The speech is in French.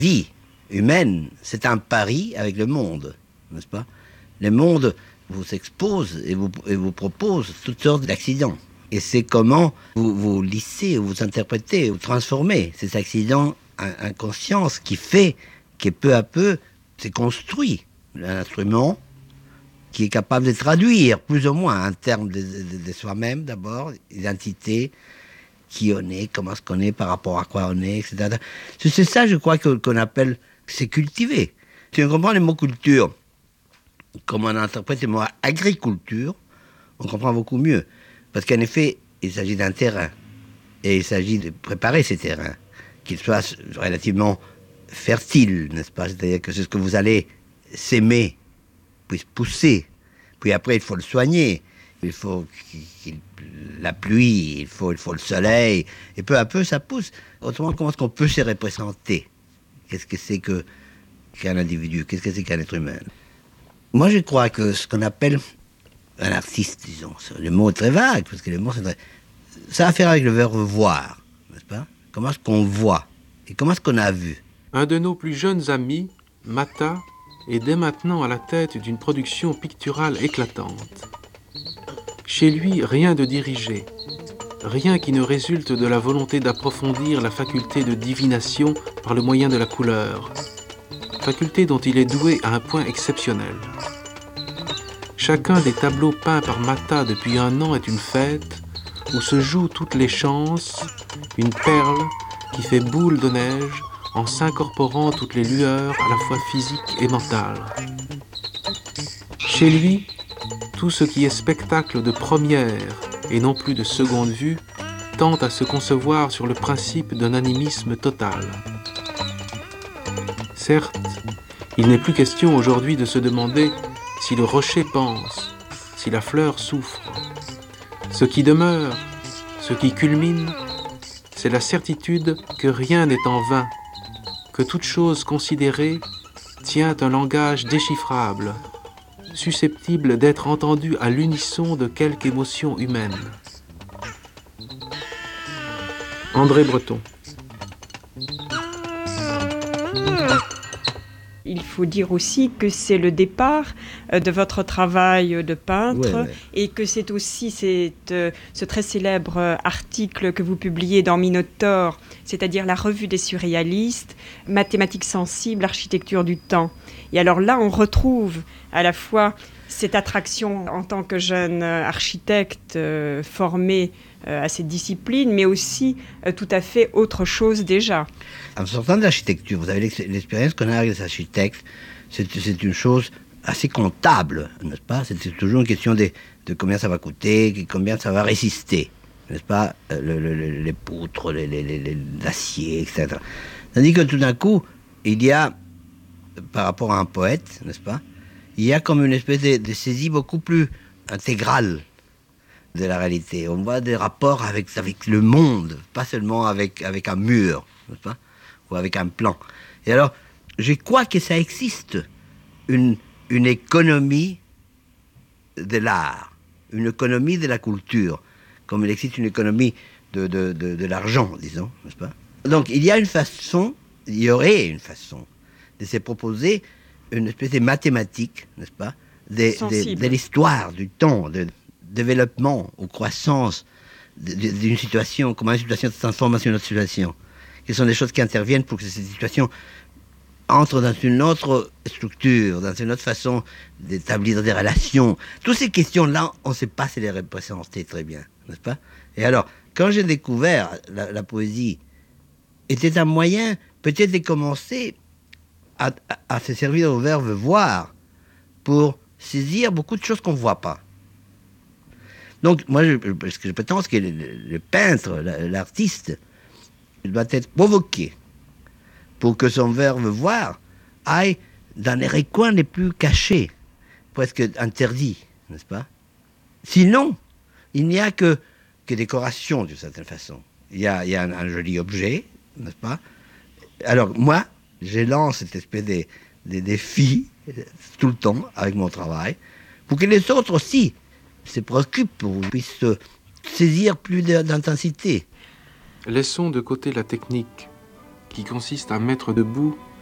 vie humaine, c'est un pari avec le monde, n'est-ce pas? Le monde vous expose et vous propose toutes sortes d'accidents. Et c'est comment vous lissez, vous interprétez, vous transformez ces accidents en conscience qui fait que peu à peu, c'est construit un instrument qui est capable de traduire plus ou moins en termes de soi-même d'abord, identité, qui on est, comment est-ce qu'on est par rapport à quoi on est, etc. C'est ça, je crois, qu'on appelle, c'est cultiver. Si on comprend le mot culture, comme on interprète le mot agriculture, on comprend beaucoup mieux. Parce qu'en effet, il s'agit d'un terrain. Et il s'agit de préparer ces terrains, qu'ils soient relativement fertiles, n'est-ce pas? C'est-à-dire que c'est ce que vous allez s'aimer, puisse pousser. Puis après, il faut le soigner. Il faut la pluie, il faut le soleil. Et peu à peu, ça pousse. Autrement, comment est-ce qu'on peut se représenter? Qu'est-ce que c'est qu'un individu? Qu'est-ce que c'est qu'un être humain? Moi, je crois que ce qu'on appelle un artiste, disons, le mot est très vague, parce que le mot, ça a à faire avec le verbe voir, n'est-ce pas? Comment est-ce qu'on voit? Et comment est-ce qu'on a vu? Un de nos plus jeunes amis, Mata, est dès maintenant à la tête d'une production picturale éclatante. Chez lui, rien de dirigé, rien qui ne résulte de la volonté d'approfondir la faculté de divination par le moyen de la couleur, faculté dont il est doué à un point exceptionnel. Chacun des tableaux peints par Mata depuis 1 an est une fête où se jouent toutes les chances, une perle qui fait boule de neige en s'incorporant toutes les lueurs à la fois physiques et mentales. Chez lui, tout ce qui est spectacle de première et non plus de seconde vue tend à se concevoir sur le principe d'un animisme total. Certes, il n'est plus question aujourd'hui de se demander si le rocher pense, si la fleur souffre. Ce qui demeure, ce qui culmine, c'est la certitude que rien n'est en vain, que toute chose considérée tient un langage déchiffrable, susceptible d'être entendu à l'unisson de quelque émotion humaine. André Breton. Il faut dire aussi que c'est le départ de votre travail de peintre, Ouais. et que c'est aussi ce très célèbre article que vous publiez dans Minotaure, c'est-à-dire la revue des surréalistes, mathématiques sensibles, architecture du temps. Et alors là, on retrouve à la fois cette attraction en tant que jeune architecte formé à cette discipline, mais aussi tout à fait autre chose déjà. En sortant de l'architecture, vous avez l'expérience qu'on a avec les architectes, c'est une chose assez comptable, n'est-ce pas? C'est toujours une question de combien ça va coûter, combien ça va résister, n'est-ce pas? Les poutres, l'acier, etc. Tandis que tout d'un coup, il y a, par rapport à un poète, n'est-ce pas? Il y a comme une espèce de saisie beaucoup plus intégrale de la réalité. On voit des rapports avec le monde, pas seulement avec un mur, n'est-ce pas? Ou avec un plan. Et alors, je crois que ça existe une économie de l'art, une économie de la culture, comme il existe une économie de l'argent, disons, n'est-ce pas? Donc, il y aurait une façon de se proposer une espèce de mathématique, n'est-ce pas, de l'histoire, du temps, de développement ou croissance d'une situation, comment une situation se transforme en une autre situation. Ce sont des choses qui interviennent pour que cette situation entre dans une autre structure, dans une autre façon d'établir des relations. Toutes ces questions-là, on ne sait pas si les représenter très bien, n'est-ce pas? Et alors, quand j'ai découvert la poésie, était un moyen peut-être de commencer à se servir au verbe voir pour saisir beaucoup de choses qu'on ne voit pas. Donc, moi, parce que je pense que le peintre, l'artiste, il doit être provoqué pour que son verbe voir aille dans les recoins les plus cachés, presque interdits, n'est-ce pas? Sinon, il n'y a que décoration, d'une certaine façon. Il y a un joli objet, n'est-ce pas? Alors, moi, je lance cette espèce de défi tout le temps avec mon travail, pour que les autres aussi se préoccupent, pour qu'ils puissent saisir plus d'intensité. Laissons de côté la technique. qui consiste à mettre debout